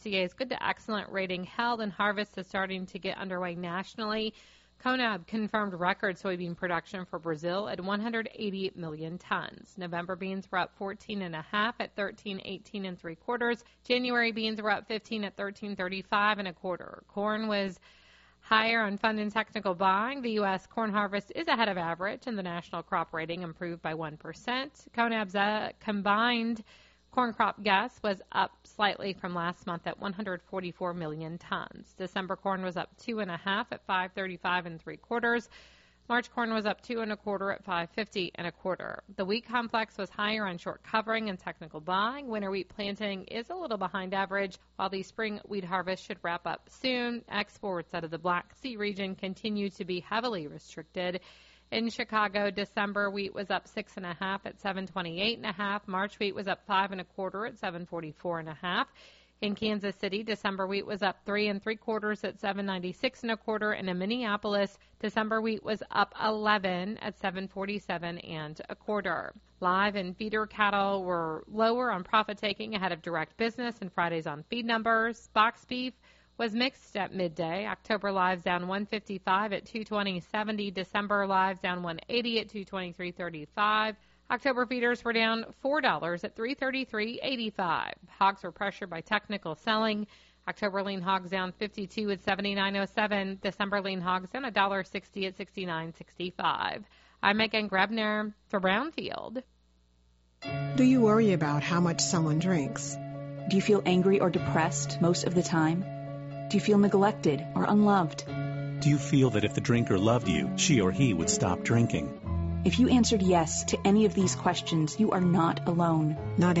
USDA's good to excellent rating held, and harvest is starting to get underway nationally. CONAB confirmed record soybean production for Brazil at 180 million tons. November beans were up 14.5 at 13.18 and 3/4. January beans were up 15 at 13.35 and 1/4. Corn was higher on fund and technical buying. The U.S. corn harvest is ahead of average, and the national crop rating improved by 1%. CONAB's combined corn crop guess was up slightly from last month at 144 million tons. December corn was up 2.5 at 5.35 and 3/4. March corn was up 2 1/4 at 5.50 and 1/4. The wheat complex was higher on short covering and technical buying. Winter wheat planting is a little behind average, while the spring wheat harvest should wrap up soon. Exports out of the Black Sea region continue to be heavily restricted. In Chicago, December wheat was up 6.5 at 728.5. March wheat was up 5 1/4 at 744.5. In Kansas City, December wheat was up 3 3/4 at 796 1/4. And in Minneapolis, December wheat was up 11 at 747 1/4. Live and feeder cattle were lower on profit taking ahead of direct business and Friday's on feed numbers. Box beef was mixed at midday. October lives down 155 at 220.70. December lives down 180 at 223.35. October feeders were down $4 at 333.85. Hogs were pressured by technical selling. October lean hogs down 52 at 79.07. December lean hogs down $1.60 at 69.65. I'm Megan Grebner for Brownfield. Do you worry about how much someone drinks? Do you feel angry or depressed most of the time? Do you feel neglected or unloved? Do you feel that if the drinker loved you, she or he would stop drinking? If you answered yes to any of these questions, you are not alone. Not